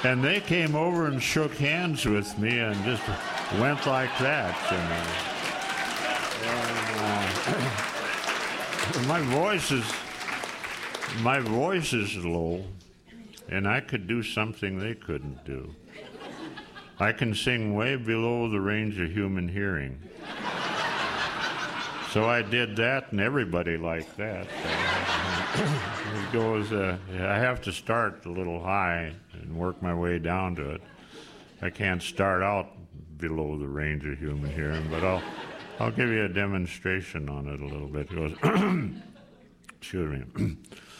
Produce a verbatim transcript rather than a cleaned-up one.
And they came over and shook hands with me and just went like that, you know. And, uh, my voice is, my voice is low, and I could do something they couldn't do. I can sing way below the range of human hearing. So I did that, and everybody liked that. It goes, uh, I have to start a little high and work my way down to it. I can't start out below the range of human hearing, but I'll, I'll give you a demonstration on it a little bit. It goes, excuse me.